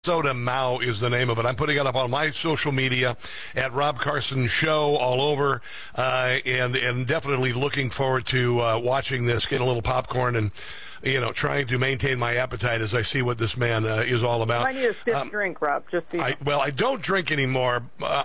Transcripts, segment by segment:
Minnesota Mao is the name of it. I'm putting it up on my social media at Rob Carson Show all over, and definitely looking forward to watching this, getting a little popcorn and, trying to maintain my appetite as I see what this man is all about. I need a stiff drink, Rob. I don't drink anymore.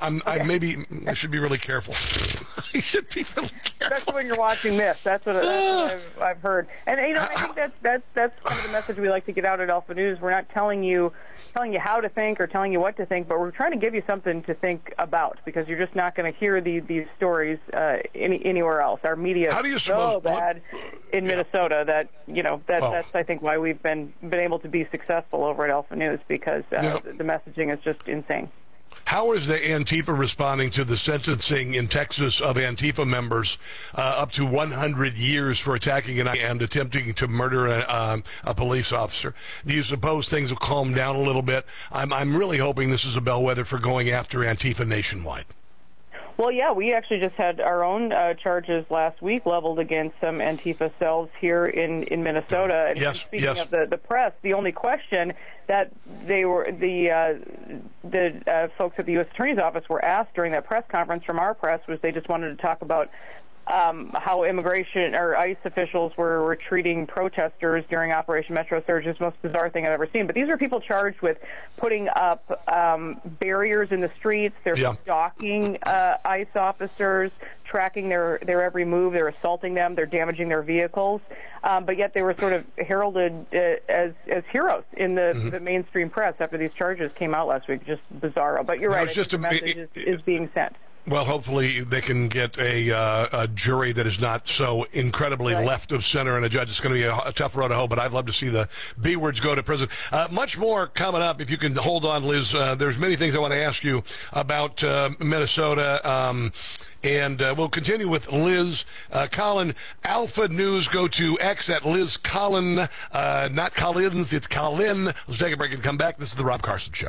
I should be really careful. I should be really careful. Especially when you're watching this. That's what I've heard. And I think that's kind of the message we like to get out at Alpha News. We're not telling you how to think or telling you what to think, but we're trying to give you something to think about, because you're just not going to hear these stories anywhere else. Our media is so bad in Minnesota that that's I think why we've been able to be successful over at Alpha News, because the messaging is just insane. How is the Antifa responding to the sentencing in Texas of Antifa members up to 100 years for attacking and attempting to murder a police officer? Do you suppose things will calm down a little bit? I'm really hoping this is a bellwether for going after Antifa nationwide. Well, yeah, we actually just had our own charges last week leveled against some Antifa cells here in Minnesota. And speaking of the press, the only question that the folks at the U.S. Attorney's Office were asked during that press conference from our press was they just wanted to talk about how immigration or ICE officials were treating protesters during Operation Metro Surge. It's the most bizarre thing I've ever seen. But these are people charged with putting up barriers in the streets. They're stalking ICE officers, tracking their every move. They're assaulting them. They're damaging their vehicles. But yet they were sort of heralded as heroes in the mainstream press after these charges came out last week. Just bizarro. But you're right. The message is being sent. Well, hopefully they can get a jury that is not so incredibly left of center, and a judge. It's going to be a tough road to hoe, but I'd love to see the B words go to prison. Much more coming up. If you can hold on, Liz, there's many things I want to ask you about Minnesota, and we'll continue with Liz Collin. Alpha News, go to X at Liz Collin, not Collins, it's Collin. Let's take a break and come back. This is the Rob Carson Show.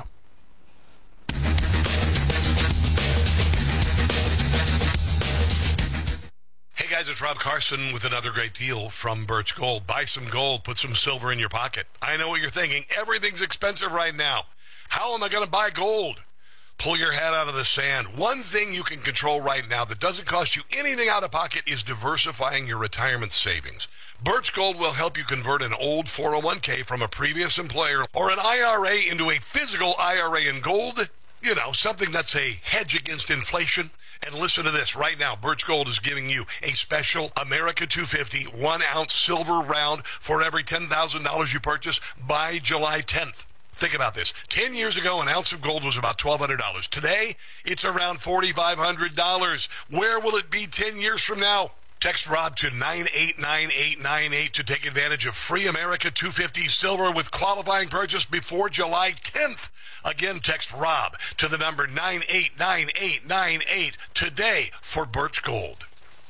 Hey guys, it's Rob Carson with another great deal from Birch Gold. Buy some gold, put some silver in your pocket. I know what you're thinking. Everything's expensive right now. How am I going to buy gold? Pull your head out of the sand. One thing you can control right now that doesn't cost you anything out of pocket is diversifying your retirement savings. Birch Gold will help you convert an old 401k from a previous employer or an IRA into a physical IRA in gold. Something that's a hedge against inflation. And listen to this. Right now, Birch Gold is giving you a special America 250 1-ounce silver round for every $10,000 you purchase by July 10th. Think about this. 10 years ago, an ounce of gold was about $1,200. Today, it's around $4,500. Where will it be 10 years from now? Text Rob to 989898 to take advantage of free America 250 silver with qualifying purchase before July 10th. Again, text Rob to the number 989898 today for Birch Gold.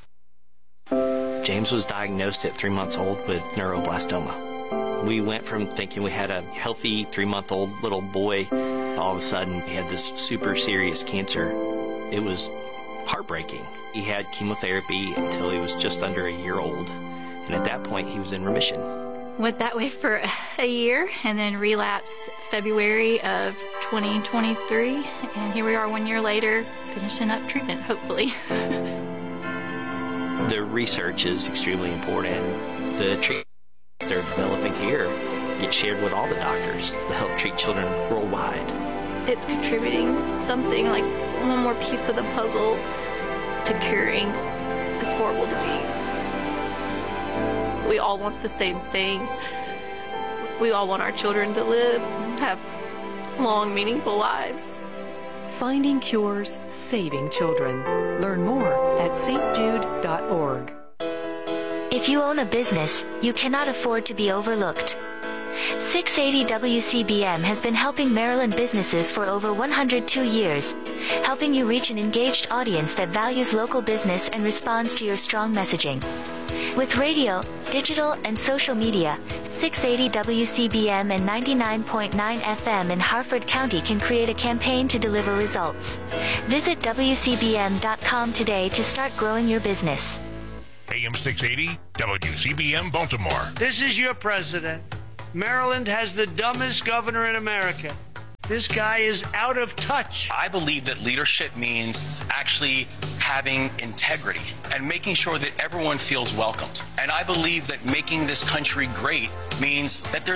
James was diagnosed at 3 months old with neuroblastoma. We went from thinking we had a healthy 3-month-old little boy. All of a sudden, he had this super serious cancer. It was heartbreaking. He had chemotherapy until he was just under a year old. And at that point, he was in remission. Went that way for a year and then relapsed February of 2023. And here we are 1 year later, finishing up treatment, hopefully. The research is extremely important. The treatment they're developing here get shared with all the doctors to help treat children worldwide. It's contributing something like one more piece of the puzzle to curing this horrible disease. We all want the same thing. We all want our children to live, have long, meaningful lives. Finding cures, saving children. Learn more at stjude.org. If you own a business, you cannot afford to be overlooked. 680 WCBM has been helping Maryland businesses for over 102 years, helping you reach an engaged audience that values local business and responds to your strong messaging. With radio, digital, and social media, 680 WCBM and 99.9 FM in Harford County can create a campaign to deliver results. Visit WCBM.com today to start growing your business. AM 680, WCBM Baltimore. This is your president. Maryland has the dumbest governor in America. This guy is out of touch. I believe that leadership means actually having integrity and making sure that everyone feels welcomed. And I believe that making this country great means that there's